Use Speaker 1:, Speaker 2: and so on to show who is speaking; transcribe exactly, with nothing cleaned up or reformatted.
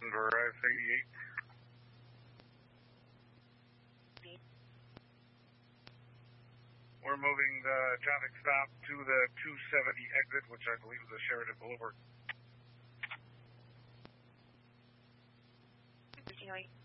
Speaker 1: Passenger S eighty-eight. We're moving the traffic stop to the two seventy exit, which I believe is the Sheridan Boulevard.